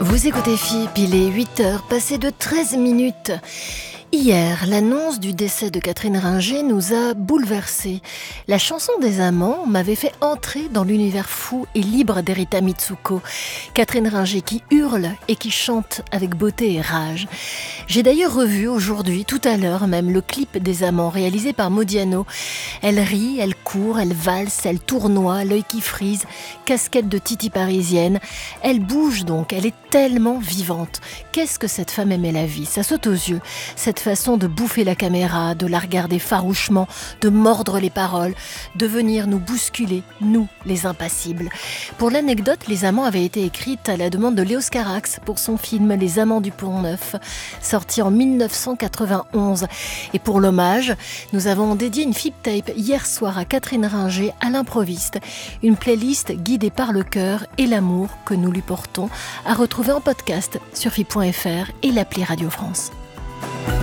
Vous écoutez FIP, il est 8h, passé de 13 minutes. Hier, l'annonce du décès de Catherine Ringer nous a bouleversés. La chanson des amants m'avait fait entrer dans l'univers fou et libre d'Erita Mitsuko. Catherine Ringer qui hurle et qui chante avec beauté et rage. J'ai d'ailleurs revu aujourd'hui, tout à l'heure même, le clip des amants réalisé par Modiano. Elle rit, elle court, elle valse, elle tournoie, l'œil qui frise, casquette de titi parisienne. Elle bouge donc, elle est tellement vivante. Qu'est-ce que cette femme aimait la vie? Ça saute aux yeux. Cette façon de bouffer la caméra, de la regarder farouchement, de mordre les paroles, de venir nous bousculer, nous, les impassibles. Pour l'anecdote, Les Amants avaient été écrites à la demande de Léos Carax pour son film Les Amants du Pont-Neuf, sorti en 1991. Et pour l'hommage, nous avons dédié une FIP tape hier soir à Catherine Ringer à l'improviste, une playlist guidée par le cœur et l'amour que nous lui portons, à retrouver en podcast sur FIP.fr et l'appli Radio France.